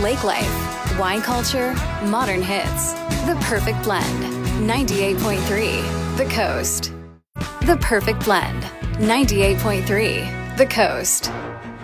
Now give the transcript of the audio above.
lake life, wine culture, modern hits. The perfect blend. 98.3 The Coast. The perfect blend. 98.3 The Coast.